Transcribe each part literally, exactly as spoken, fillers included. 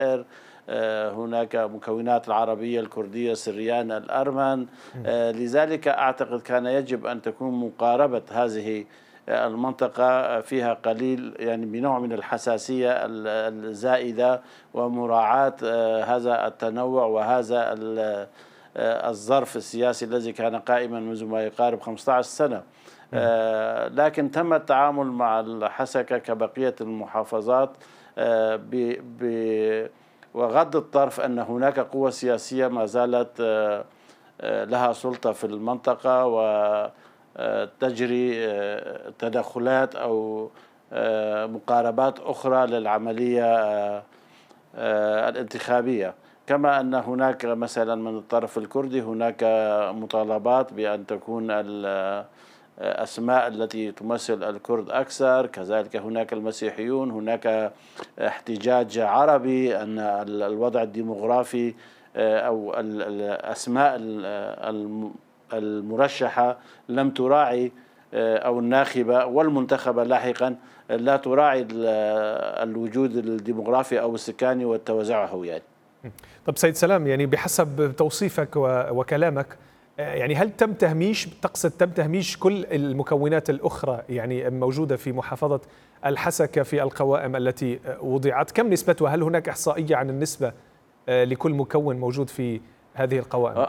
هناك مكونات العربية الكردية السريان الأرمن. لذلك أعتقد كان يجب أن تكون مقاربة هذه المنطقة فيها قليل يعني بنوع من الحساسية الزائدة ومراعاة هذا التنوع وهذا الظرف السياسي الذي كان قائما منذ ما يقارب خمسة عشر سنة. لكن تم التعامل مع الحسكة كبقية المحافظات ب ب وغض الطرف أن هناك قوة سياسية ما زالت لها سلطة في المنطقة وتجري تدخلات أو مقاربات أخرى للعملية الانتخابية. كما أن هناك مثلا من الطرف الكردي هناك مطالبات بأن تكون الأسماء التي تمثل الكرد أكثر، كذلك هناك المسيحيون، هناك احتجاج عربي أن الوضع الديمغرافي أو الأسماء المرشحة لم تراعي أو الناخبة والمنتخبة لاحقا لا تراعي الوجود الديمغرافي أو السكاني والتوزع هوياني. طب سيد سلام، يعني بحسب توصيفك وكلامك يعني هل تم تهميش، تقصد تم تهميش كل المكونات الأخرى يعني موجودة في محافظة الحسكة في القوائم التي وضعت؟ كم نسبتها؟ هل هناك إحصائية عن النسبة لكل مكون موجود في هذه القوائم؟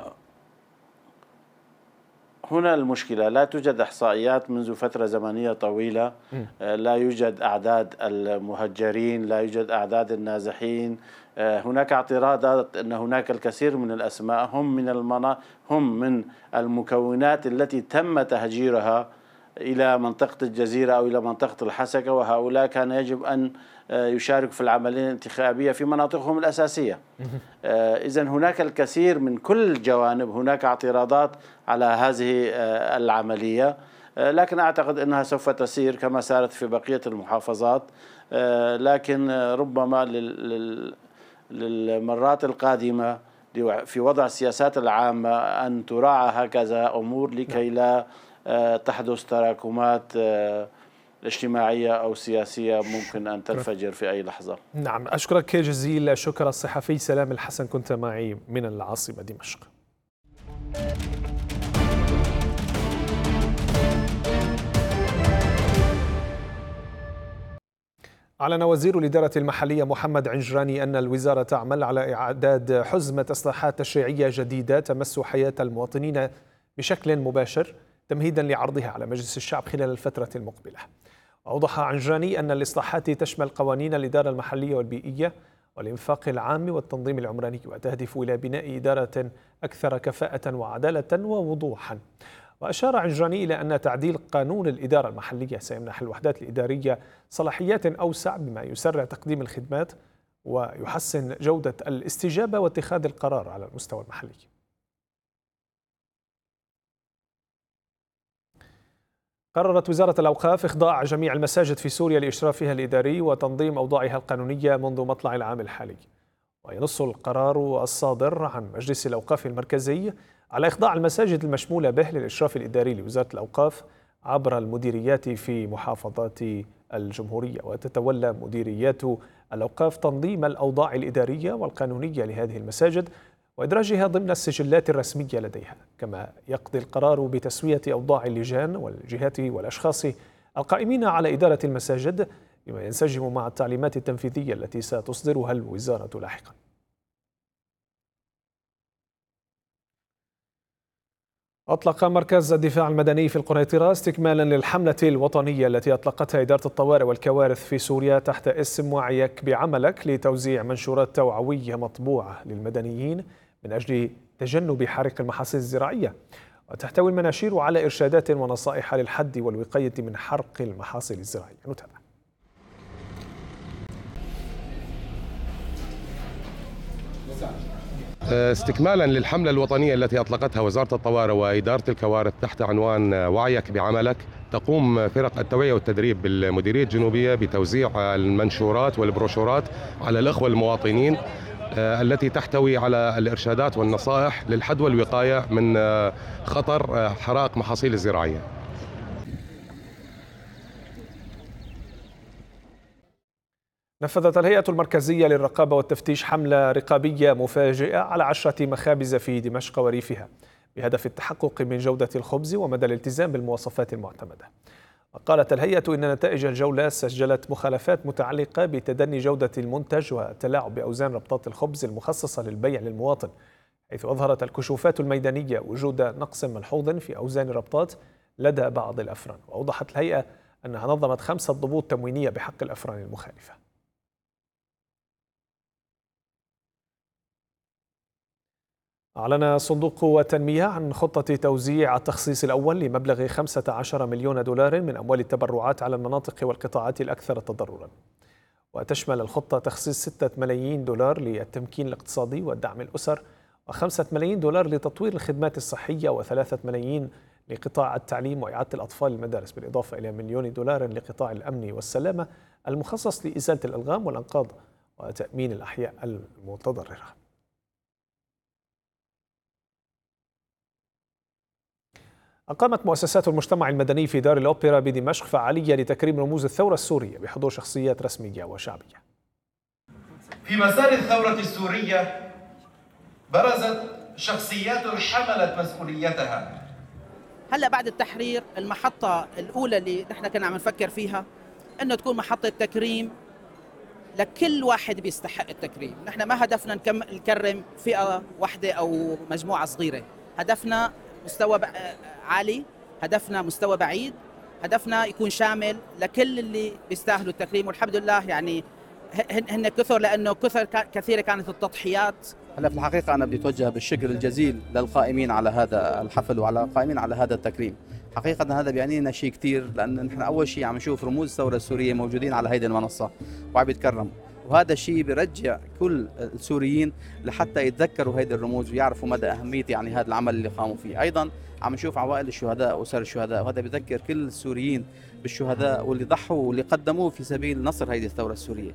هنا المشكلة لا توجد إحصائيات منذ فترة زمنية طويلة. لا يوجد أعداد المهجرين، لا يوجد أعداد النازحين. هناك اعتراضات أن هناك الكثير من الأسماء هم من المنا هم من المكونات التي تم تهجيرها إلى منطقة الجزيرة أو إلى منطقة الحسكة، وهؤلاء كان يجب أن يشاركوا في العملية الانتخابية في مناطقهم الأساسية. إذن هناك الكثير من كل الجوانب، هناك اعتراضات على هذه العملية، لكن أعتقد أنها سوف تسير كما سارت في بقية المحافظات. لكن ربما للمرات القادمة في وضع السياسات العامة أن تراعى هكذا أمور لكي لا تحدث تراكمات اجتماعية أو سياسية ممكن أن تنفجر في أي لحظة. نعم، أشكرك جزيل الشكر الصحفي سلام الحسن، كنت معي من العاصمة دمشق. أعلن وزير الإدارة المحلية محمد عنجراني أن الوزارة تعمل على إعداد حزمة إصلاحات تشريعية جديدة تمس حياة المواطنين بشكل مباشر تمهيدا لعرضها على مجلس الشعب خلال الفترة المقبلة. أوضح عنجراني أن الإصلاحات تشمل قوانين الإدارة المحلية والبيئية والإنفاق العام والتنظيم العمراني، وتهدف إلى بناء إدارة أكثر كفاءة وعدالة ووضوحا. وأشار عنجراني إلى أن تعديل قانون الإدارة المحلية سيمنح الوحدات الإدارية صلاحيات أوسع بما يسرع تقديم الخدمات ويحسن جودة الاستجابة واتخاذ القرار على المستوى المحلي. قررت وزارة الأوقاف إخضاع جميع المساجد في سوريا لإشرافها الإداري وتنظيم أوضاعها القانونية منذ مطلع العام الحالي. وينص القرار الصادر عن مجلس الأوقاف المركزي على إخضاع المساجد المشمولة به للإشراف الإداري لوزارة الأوقاف عبر المديريات في محافظات الجمهورية. وتتولى مديريات الأوقاف تنظيم الأوضاع الإدارية والقانونية لهذه المساجد وإدراجها ضمن السجلات الرسمية لديها. كما يقضي القرار بتسوية أوضاع اللجان والجهات والأشخاص القائمين على إدارة المساجد بما ينسجم مع التعليمات التنفيذية التي ستصدرها الوزارة لاحقا. أطلق مركز الدفاع المدني في القنيطرة استكمالا للحملة الوطنية التي أطلقتها إدارة الطوارئ والكوارث في سوريا تحت اسم وعيك بعملك لتوزيع منشورات توعوية مطبوعة للمدنيين من أجل تجنب حريق المحاصيل الزراعية. وتحتوي المناشير على إرشادات ونصائح للحد والوقاية من حرق المحاصيل الزراعية. نتابع. استكمالا للحملة الوطنية التي أطلقتها وزارة الطوارئ وإدارة الكوارث تحت عنوان وعيك بعملك، تقوم فرق التوعية والتدريب بالمديرية الجنوبية بتوزيع المنشورات والبروشورات على الأخوة المواطنين التي تحتوي على الإرشادات والنصائح للحد والوقاية من خطر حرائق محاصيل الزراعية. نفذت الهيئة المركزية للرقابة والتفتيش حملة رقابية مفاجئة على عشرة مخابز في دمشق وريفها بهدف التحقق من جودة الخبز ومدى الالتزام بالمواصفات المعتمدة. وقالت الهيئة إن نتائج الجولة سجلت مخالفات متعلقة بتدني جودة المنتج وتلاعب بأوزان ربطات الخبز المخصصة للبيع للمواطن، حيث أظهرت الكشوفات الميدانية وجود نقص ملحوظ في أوزان الربطات لدى بعض الأفران. وأوضحت الهيئة أنها نظمت خمسة ضبوط تموينية بحق الأفران المخالفة. أعلن صندوق التنمية عن خطة توزيع التخصيص الأول لمبلغ خمسة عشر مليون دولار من أموال التبرعات على المناطق والقطاعات الأكثر تضررا. وتشمل الخطة تخصيص ستة ملايين دولار للتمكين الاقتصادي ودعم الأسر، وخمسة ملايين دولار لتطوير الخدمات الصحية، وثلاثة ملايين لقطاع التعليم وإعادة الأطفال المدارس، بالإضافة إلى مليون دولار لقطاع الأمن والسلامة المخصص لإزالة الألغام والأنقاض وتأمين الأحياء المتضررة. أقامت مؤسسات المجتمع المدني في دار الأوبرا بدمشق فعالية لتكريم رموز الثورة السورية بحضور شخصيات رسمية وشعبية. في مسار الثورة السورية برزت شخصيات حملت مسؤوليتها. هلا بعد التحرير المحطة الأولى اللي نحن كنا عم نفكر فيها إنه تكون محطة تكريم لكل واحد بيستحق التكريم. نحن ما هدفنا نكرم فئة واحدة أو مجموعة صغيرة، هدفنا مستوى عالي، هدفنا مستوى بعيد، هدفنا يكون شامل لكل اللي بيستاهلوا التكريم. والحمد لله يعني هن كثر، لأنه كثر كثيرة كانت التضحيات. هلا في الحقيقة أنا بدي أتوجه بالشكر الجزيل للقائمين على هذا الحفل وعلى القائمين على هذا التكريم. حقيقة هذا بيعني لنا شيء كثير، لأن نحن أول شيء عم نشوف رموز الثورة السورية موجودين على هيدي المنصة وعم يتكرموا، وهذا الشيء بيرجع كل السوريين لحتى يتذكروا هيدي الرموز ويعرفوا مدى أهمية يعني هذا العمل اللي قاموا فيه. أيضا عم نشوف عوائل الشهداء وأسر الشهداء، وهذا بيذكر كل السوريين بالشهداء واللي ضحوا واللي قدموه في سبيل نصر هيدي الثورة السورية.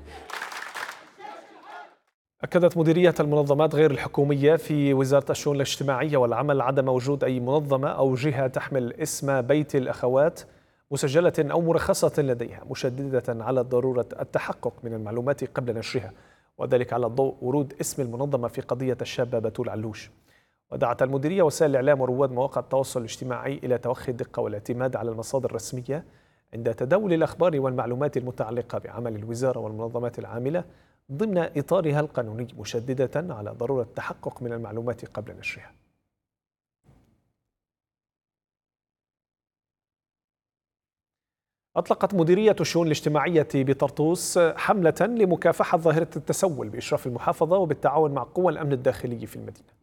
أكدت مديرية المنظمات غير الحكومية في وزارة الشؤون الاجتماعية والعمل عدم وجود أي منظمة أو جهة تحمل اسم بيت الأخوات مسجلة أو مرخصة لديها، مشددة على ضرورة التحقق من المعلومات قبل نشرها، وذلك على ضوء ورود اسم المنظمة في قضية الشابة بتول علوش. ودعت المديرية وسائل الإعلام ورواد مواقع التواصل الاجتماعي إلى توخي الدقة والاعتماد على المصادر الرسمية عند تداول الأخبار والمعلومات المتعلقة بعمل الوزارة والمنظمات العاملة ضمن إطارها القانوني، مشددة على ضرورة التحقق من المعلومات قبل نشرها. أطلقت مديرية الشؤون الاجتماعية بطرطوس حملة لمكافحة ظاهرة التسول بإشراف المحافظة وبالتعاون مع قوى الأمن الداخلي في المدينة.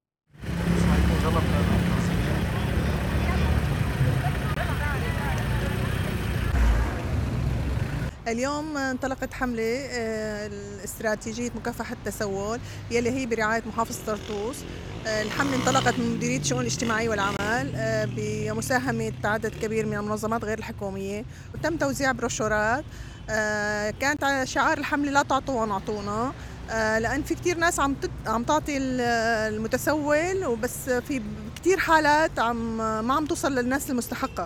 اليوم انطلقت حملة استراتيجية مكافحة التسول يلي هي برعاية محافظة طرطوس. الحملة انطلقت من مديرية الشؤون الاجتماعية والعمل بمساهمة عدد كبير من المنظمات غير الحكومية، وتم توزيع بروشورات. كانت على شعار الحملة لا تعطوا ونعطونا، لأن في كتير ناس عم عم تعطي المتسول، وبس في كتير حالات عم ما عم توصل للناس المستحقة.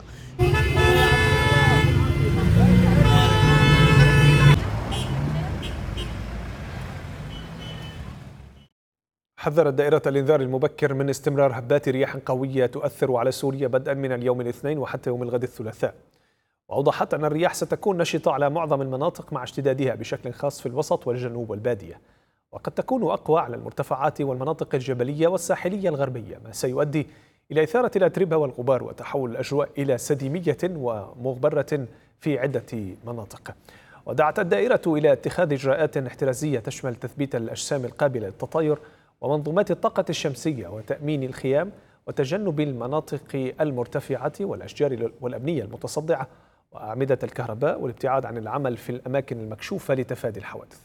حذرت دائرة الإنذار المبكر من استمرار هبات رياح قوية تؤثر على سوريا بدءا من اليوم الاثنين وحتى يوم الغد الثلاثاء. وأوضحت أن الرياح ستكون نشطة على معظم المناطق مع اشتدادها بشكل خاص في الوسط والجنوب والبادية، وقد تكون أقوى على المرتفعات والمناطق الجبلية والساحلية الغربية، ما سيؤدي إلى إثارة الأتربة والغبار وتحول الأجواء إلى سديمية ومغبرة في عدة مناطق. ودعت الدائرة إلى اتخاذ إجراءات احترازية تشمل تثبيت الأجسام القابلة للتطاير ومنظومات الطاقة الشمسية وتأمين الخيام وتجنب المناطق المرتفعة والأشجار والأبنية المتصدعة وأعمدة الكهرباء والابتعاد عن العمل في الأماكن المكشوفة لتفادي الحوادث.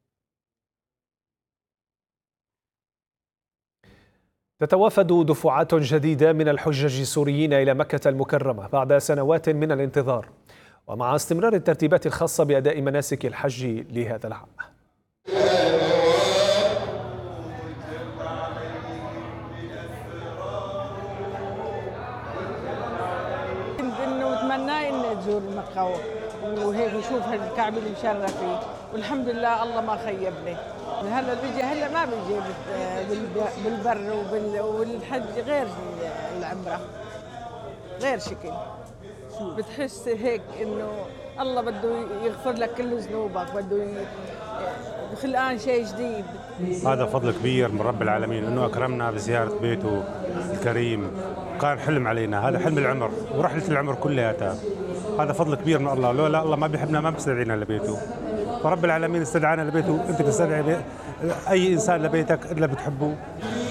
تتوافد دفعات جديدة من الحجاج السوريين إلى مكة المكرمة بعد سنوات من الانتظار، ومع استمرار الترتيبات الخاصة بأداء مناسك الحج لهذا العام. نتمنى ان تزور مكة وهيك نشوف الكعبة المشرفة والحمد لله الله ما خيبني. هلا بيجي هلا ما بيجي بالبر والحج غير العمره، غير شكل. بتحس هيك انه الله بده يغفر لك كل ذنوبك، بده خلقان شيء جديد. هذا فضل كبير من رب العالمين انه اكرمنا بزياره بيته الكريم، كان حلم علينا، هذا حلم العمر ورحله العمر كلياتها. هذا فضل كبير من الله، لولا الله ما بيحبنا ما بيستدعينا لبيته. فرب العالمين استدعانا لبيته، انت تستدعي اي انسان لبيتك الا بتحبه.